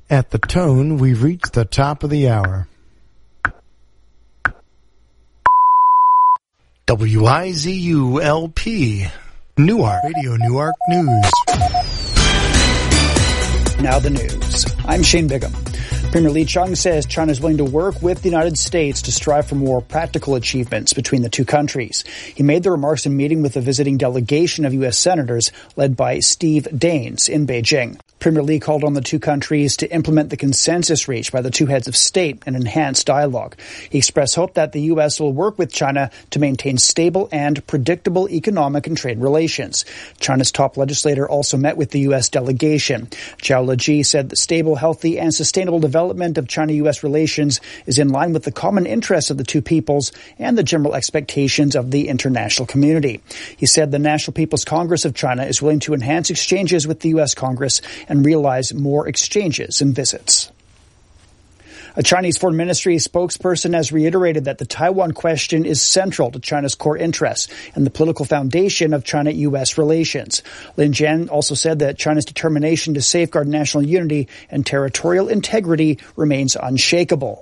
At the tone, we've reached the top of the hour. WIZU-LP, Newark, Radio Newark News. Now the news. I'm Shane Bigham. Premier Li Qiang says China is willing to work with the United States to strive for more practical achievements between the two countries. He made the remarks in a meeting with a visiting delegation of U.S. senators led by Steve Daines in Beijing. Premier Li called on the two countries to implement the consensus reached by the two heads of state and enhance dialogue. He expressed hope that the U.S. will work with China to maintain stable and predictable economic and trade relations. China's top legislator also met with the U.S. delegation. Zhao Leji said that stable, healthy, and sustainable development of China-U.S. relations is in line with the common interests of the two peoples and the general expectations of the international community. He said the National People's Congress of China is willing to enhance exchanges with the U.S. Congress and realize more exchanges and visits. A Chinese Foreign Ministry spokesperson has reiterated that the Taiwan question is central to China's core interests and the political foundation of China-U.S. relations. Lin Jian also said that China's determination to safeguard national unity and territorial integrity remains unshakable.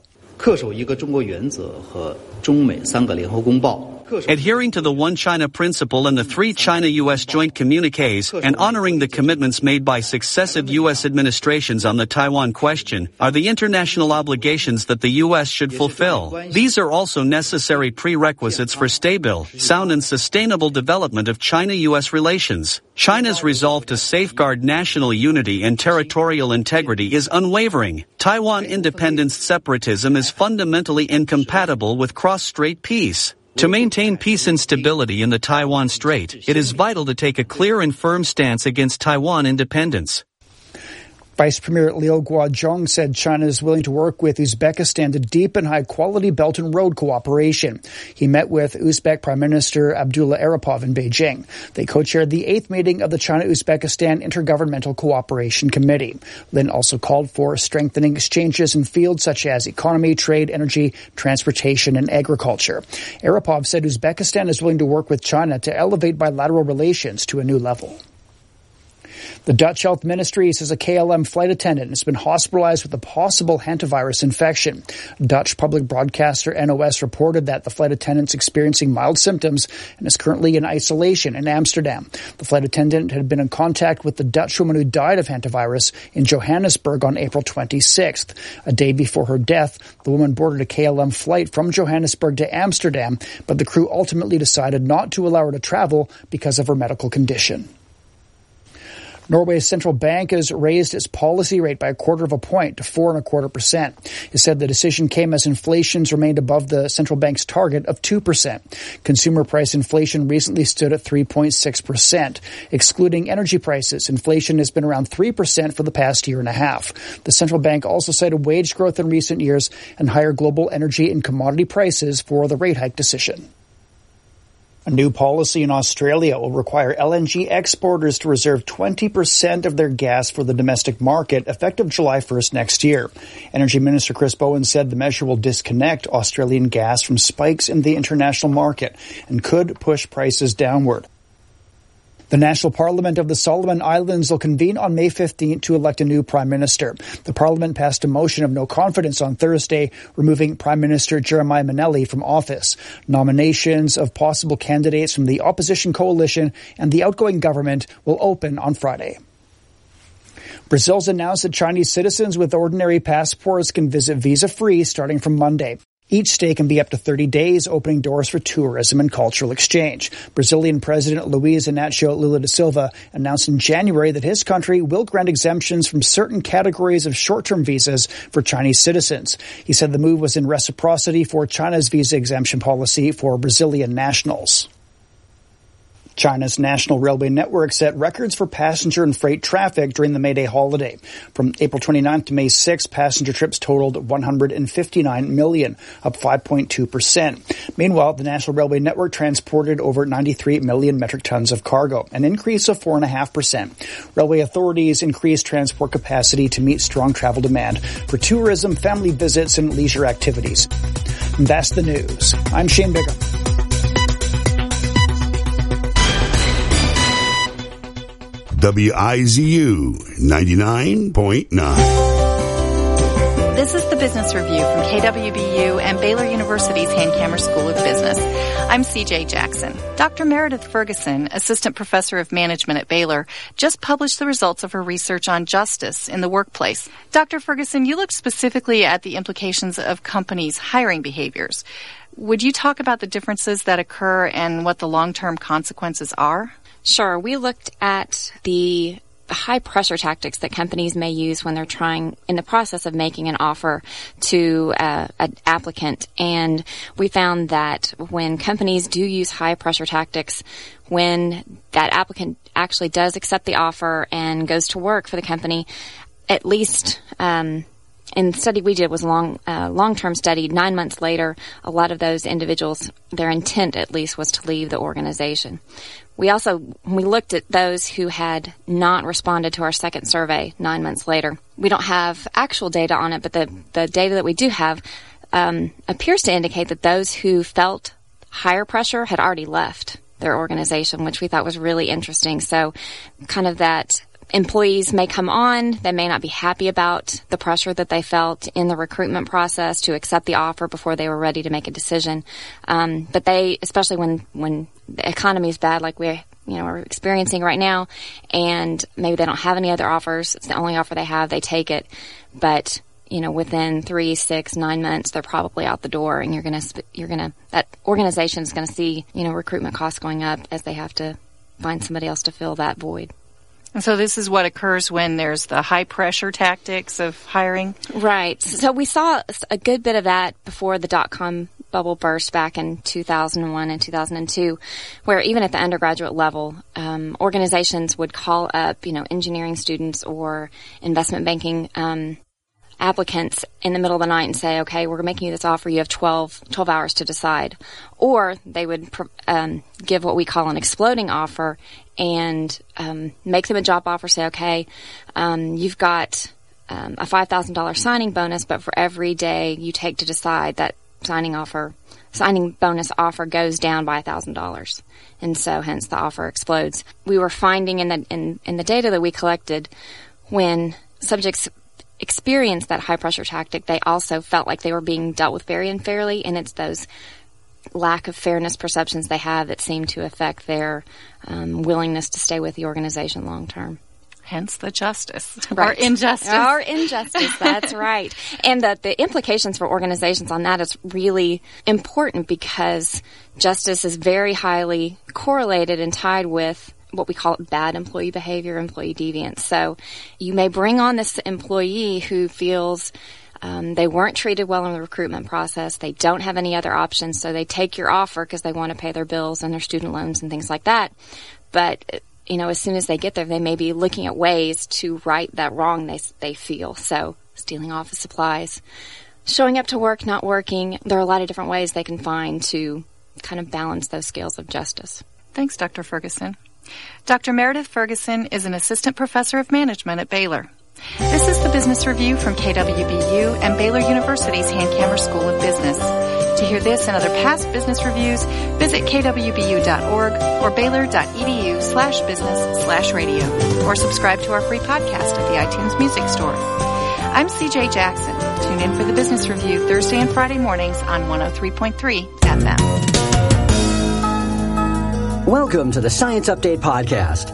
Adhering to the One China principle and the three China-U.S. joint communiques and honoring the commitments made by successive U.S. administrations on the Taiwan question are the international obligations that the U.S. should fulfill. These are also necessary prerequisites for stable, sound, and sustainable development of China-U.S. relations. China's resolve to safeguard national unity and territorial integrity is unwavering. Taiwan independence separatism is fundamentally incompatible with cross-strait peace. To maintain peace and stability in the Taiwan Strait, it is vital to take a clear and firm stance against Taiwan independence. Vice Premier Liu Guozhong said China is willing to work with Uzbekistan to deepen high-quality Belt and Road cooperation. He met with Uzbek Prime Minister Abdulla Aripov in Beijing. They co-chaired the 8th meeting of the China-Uzbekistan Intergovernmental Cooperation Committee. Lin also called for strengthening exchanges in fields such as economy, trade, energy, transportation, and agriculture. Aripov said Uzbekistan is willing to work with China to elevate bilateral relations to a new level. The Dutch Health Ministry says a KLM flight attendant has been hospitalized with a possible hantavirus infection. Dutch public broadcaster NOS reported that the flight attendant is experiencing mild symptoms and is currently in isolation in Amsterdam. The flight attendant had been in contact with the Dutch woman who died of hantavirus in Johannesburg on April 26th. A day before her death, the woman boarded a KLM flight from Johannesburg to Amsterdam, but the crew ultimately decided not to allow her to travel because of her medical condition. Norway's central bank has raised its policy rate by 1/4 point to 4.25%. It said the decision came as inflation's remained above the central bank's target of 2%. Consumer price inflation recently stood at 3.6%. Excluding energy prices, inflation has been around 3% for the past year and a half. The central bank also cited wage growth in recent years and higher global energy and commodity prices for the rate hike decision. A new policy in Australia will require LNG exporters to reserve 20% of their gas for the domestic market effective July 1st next year. Energy Minister Chris Bowen said the measure will disconnect Australian gas from spikes in the international market and could push prices downward. The National Parliament of the Solomon Islands will convene on May 15th to elect a new prime minister. The parliament passed a motion of no confidence on Thursday, removing Prime Minister Jeremiah Manelli from office. Nominations of possible candidates from the opposition coalition and the outgoing government will open on Friday. Brazil's announced that Chinese citizens with ordinary passports can visit visa-free starting from Monday. Each stay can be up to 30 days, opening doors for tourism and cultural exchange. Brazilian President Luiz Inácio Lula da Silva announced in January that his country will grant exemptions from certain categories of short-term visas for Chinese citizens. He said the move was in reciprocity for China's visa exemption policy for Brazilian nationals. China's national railway network set records for passenger and freight traffic during the May Day holiday. From April 29th to May 6th, passenger trips totaled 159 million, up 5.2%. Meanwhile, the national railway network transported over 93 million metric tons of cargo, an increase of 4.5%. Railway authorities increased transport capacity to meet strong travel demand for tourism, family visits, and leisure activities. And that's the news. I'm Shane Bigham. WIZU 99.9. This is the Business Review from KWBU and Baylor University's Hankamer School of Business. I'm CJ Jackson. Dr. Meredith Ferguson, Assistant Professor of Management at Baylor, just published the results of her research on justice in the workplace. Dr. Ferguson, you looked specifically at the implications of companies' hiring behaviors. Would you talk about the differences that occur and what the long-term consequences are? Sure. We looked at the high-pressure tactics that companies may use when they're trying, in the process of making an offer to an applicant. And we found that when companies do use high-pressure tactics, when that applicant actually does accept the offer and goes to work for the company, at least in the study we did was a long-term study. 9 months later, a lot of those individuals, their intent at least was to leave the organization. We also, when we looked at those who had not responded to our second survey 9 months later, we don't have actual data on it, but the data that we do have appears to indicate that those who felt higher pressure had already left their organization, which we thought was really interesting. So kind of that employees may come on, they may not be happy about the pressure that they felt in the recruitment process to accept the offer before they were ready to make a decision. But they, especially when the economy is bad like we're experiencing right now, and maybe they don't have any other offers, it's the only offer they have, they take it. But within 3, 6, 9 months, they're probably out the door, and that organization is going to see, recruitment costs going up as they have to find somebody else to fill that void. And so this is what occurs when there's the high-pressure tactics of hiring? Right. So we saw a good bit of that before the dot-com bubble burst back in 2001 and 2002, where even at the undergraduate level, organizations would call up, engineering students or investment banking applicants in the middle of the night and say, okay, we're making you this offer, you have 12 hours to decide. Or they would give what we call an exploding offer and make them a job offer, say, okay, you've got a $5,000 signing bonus, but for every day you take to decide, that signing bonus offer goes down by $1,000. And so hence the offer explodes. We were finding in the data that we collected, when subjects experienced that high-pressure tactic, they also felt like they were being dealt with very unfairly, and it's those lack of fairness perceptions they have that seem to affect their willingness to stay with the organization long-term. Hence the justice. Right. Or injustice. Or injustice, that's right. And the implications for organizations on that is really important, because justice is very highly correlated and tied with what we call bad employee behavior, employee deviance. So you may bring on this employee who feels they weren't treated well in the recruitment process. They don't have any other options, so they take your offer because they want to pay their bills and their student loans and things like that. But as soon as they get there, they may be looking at ways to right that wrong they feel. So stealing office supplies, showing up to work, not working. There are a lot of different ways they can find to kind of balance those scales of justice. Thanks, Dr. Ferguson. Dr. Meredith Ferguson is an Assistant Professor of Management at Baylor. This is the Business Review from KWBU and Baylor University's Hankamer School of Business. To hear this and other past business reviews, visit kwbu.org or baylor.edu/business/radio, or subscribe to our free podcast at the iTunes Music Store. I'm CJ Jackson. Tune in for the Business Review Thursday and Friday mornings on 103.3 FM. Welcome to the Science Update Podcast.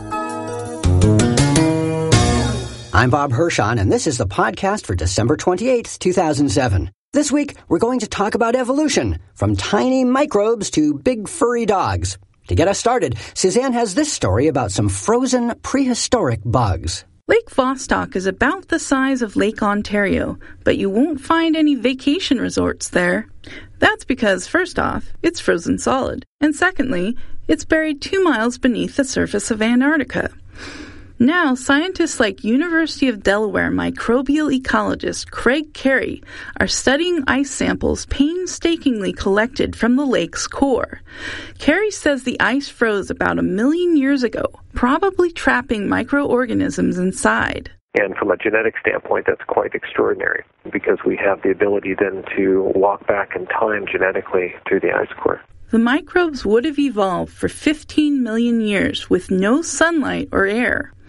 I'm Bob Hirschon, and this is the podcast for December 28th, 2007. This week, we're going to talk about evolution, from tiny microbes to big furry dogs. To get us started, Suzanne has this story about some frozen prehistoric bugs. Lake Vostok is about the size of Lake Ontario, but you won't find any vacation resorts there. That's because, first off, it's frozen solid, and secondly, it's buried 2 miles beneath the surface of Antarctica. Now, scientists like University of Delaware microbial ecologist Craig Carey are studying ice samples painstakingly collected from the lake's core. Carey says the ice froze about 1 million years ago, probably trapping microorganisms inside. And from a genetic standpoint, that's quite extraordinary, because we have the ability then to walk back in time genetically through the ice core. The microbes would have evolved for 15 million years with no sunlight or air.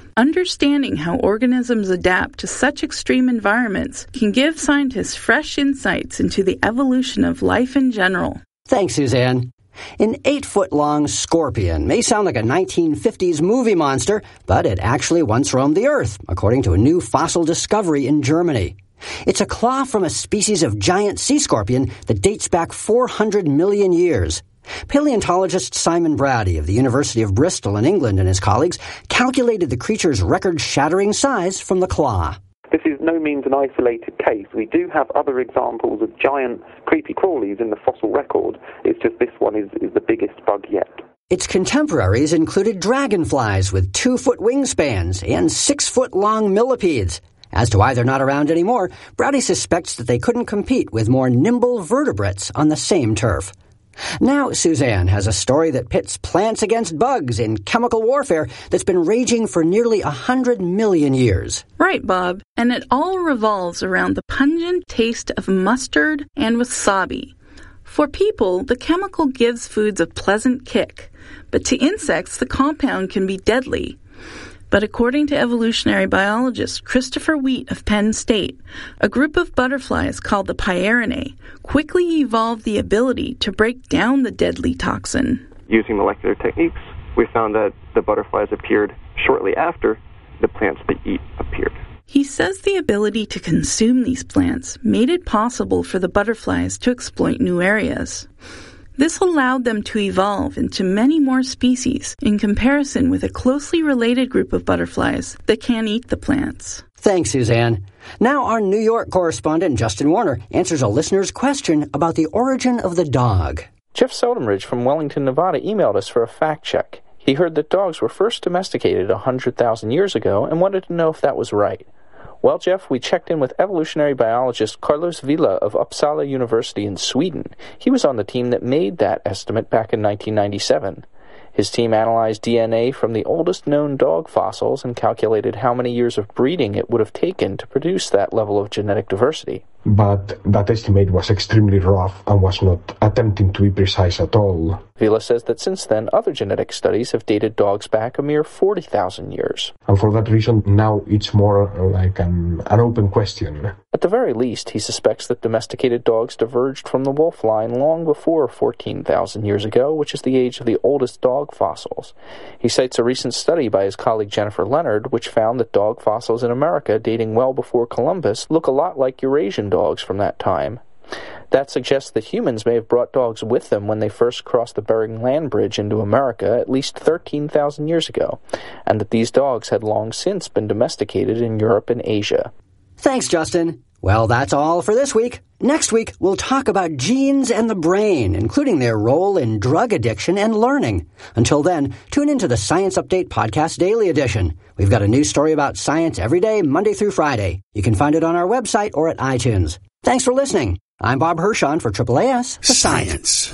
Understanding how organisms adapt to such extreme environments can give scientists fresh insights into the evolution of life in general. Thanks, Suzanne. An 8-foot-long scorpion may sound like a 1950s movie monster, but it actually once roamed the Earth, according to a new fossil discovery in Germany. It's a claw from a species of giant sea scorpion that dates back 400 million years. Paleontologist Simon Brady of the University of Bristol in England and his colleagues calculated the creature's record-shattering size from the claw. This is no means an isolated case. We do have other examples of giant creepy crawlies in the fossil record. It's just this one is the biggest bug yet. Its contemporaries included dragonflies with 2-foot wingspans and 6-foot-long millipedes. As to why they're not around anymore, Brady suspects that they couldn't compete with more nimble vertebrates on the same turf. Now, Suzanne has a story that pits plants against bugs in chemical warfare that's been raging for nearly 100 million years. Right, Bob. And it all revolves around the pungent taste of mustard and wasabi. For people, the chemical gives foods a pleasant kick, but to insects, the compound can be deadly. But according to evolutionary biologist Christopher Wheat of Penn State, a group of butterflies called the Pierinae quickly evolved the ability to break down the deadly toxin. Using molecular techniques, we found that the butterflies appeared shortly after the plants they eat appeared. He says the ability to consume these plants made it possible for the butterflies to exploit new areas. This allowed them to evolve into many more species in comparison with a closely related group of butterflies that can't eat the plants. Thanks, Suzanne. Now our New York correspondent, Justin Warner, answers a listener's question about the origin of the dog. Jeff Seldenridge from Wellington, Nevada emailed us for a fact check. He heard that dogs were first domesticated 100,000 years ago and wanted to know if that was right. Well, Jeff, we checked in with evolutionary biologist Carlos Villa of Uppsala University in Sweden. He was on the team that made that estimate back in 1997. His team analyzed DNA from the oldest known dog fossils and calculated how many years of breeding it would have taken to produce that level of genetic diversity. But that estimate was extremely rough and was not attempting to be precise at all. Villa says that since then, other genetic studies have dated dogs back a mere 40,000 years. And for that reason, now it's more like an open question. At the very least, he suspects that domesticated dogs diverged from the wolf line long before 14,000 years ago, which is the age of the oldest dog fossils. He cites a recent study by his colleague Jennifer Leonard, which found that dog fossils in America dating well before Columbus look a lot like Eurasian dogs from that time. That suggests that humans may have brought dogs with them when they first crossed the Bering Land Bridge into America at least 13,000 years ago, and that these dogs had long since been domesticated in Europe and Asia. Thanks, Justin. Well, that's all for this week. Next week, we'll talk about genes and the brain, including their role in drug addiction and learning. Until then, tune into the Science Update Podcast Daily Edition. We've got a new story about science every day, Monday through Friday. You can find it on our website or at iTunes. Thanks for listening. I'm Bob Hershon for AAAS Science.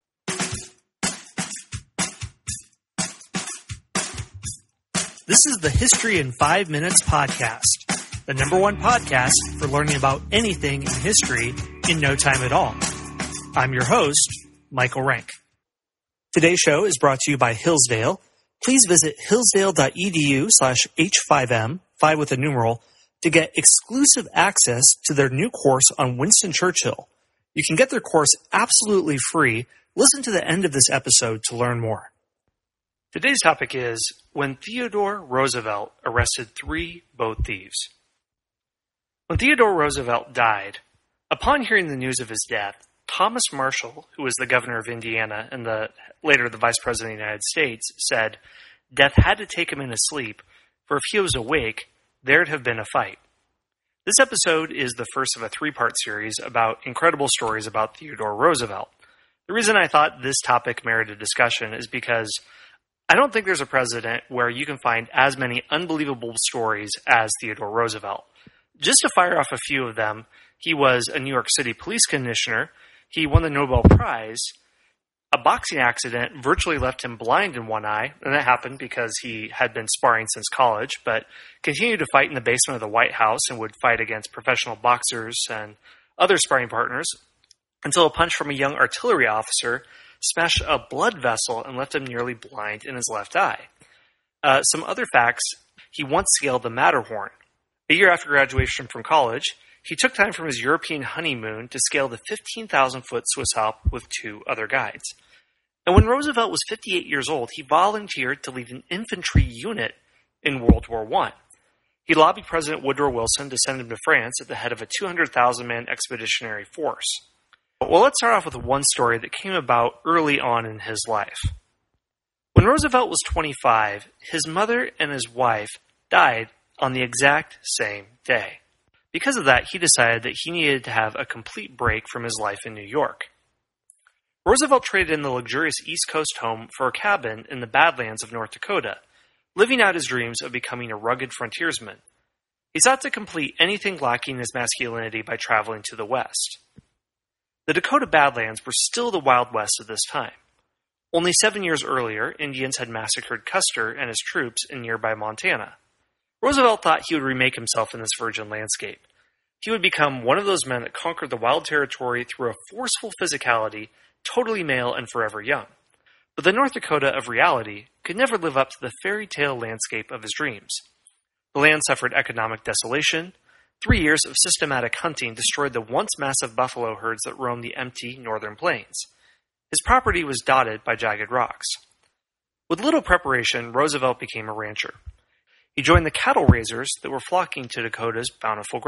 This is the History in 5 Minutes podcast, the #1 podcast for learning about anything in history in no time at all. I'm your host, Michael Rank. Today's show is brought to you by Hillsdale. Please visit hillsdale.edu/H5M, 5 with a numeral, to get exclusive access to their new course on Winston Churchill. You can get their course absolutely free. Listen to the end of this episode to learn more. Today's topic is when Theodore Roosevelt arrested 3 boat thieves. When Theodore Roosevelt died, upon hearing the news of his death, Thomas Marshall, who was the governor of Indiana and later the vice president of the United States, said, "Death had to take him in his sleep, for if he was awake, there'd have been a fight." This episode is the first of a 3-part series about incredible stories about Theodore Roosevelt. The reason I thought this topic merited discussion is because I don't think there's a president where you can find as many unbelievable stories as Theodore Roosevelt. Just to fire off a few of them, he was a New York City police commissioner. He won the Nobel Prize. A boxing accident virtually left him blind in one eye, and that happened because he had been sparring since college, but continued to fight in the basement of the White House and would fight against professional boxers and other sparring partners until a punch from a young artillery officer smashed a blood vessel and left him nearly blind in his left eye. Some other facts: He once scaled the Matterhorn. A year after graduation from college, he took time from his European honeymoon to scale the 15,000-foot Swiss Alps with 2 other guides. And when Roosevelt was 58 years old, he volunteered to lead an infantry unit in World War I. He lobbied President Woodrow Wilson to send him to France at the head of a 200,000-man expeditionary force. Well, let's start off with one story that came about early on in his life. When Roosevelt was 25, his mother and his wife died on the exact same day. Because of that, he decided that he needed to have a complete break from his life in New York. Roosevelt traded in the luxurious East Coast home for a cabin in the Badlands of North Dakota, living out his dreams of becoming a rugged frontiersman. He sought to complete anything lacking in his masculinity by traveling to the West. The Dakota Badlands were still the Wild West at this time. Only 7 years earlier, Indians had massacred Custer and his troops in nearby Montana. Roosevelt thought he would remake himself in this virgin landscape. He would become one of those men that conquered the wild territory through a forceful physicality, totally male and forever young. But the North Dakota of reality could never live up to the fairy tale landscape of his dreams. The land suffered economic desolation. 3 years of systematic hunting destroyed the once massive buffalo herds that roamed the empty northern plains. His property was dotted by jagged rocks. With little preparation, Roosevelt became a rancher. He joined the cattle raisers that were flocking to Dakota's bountiful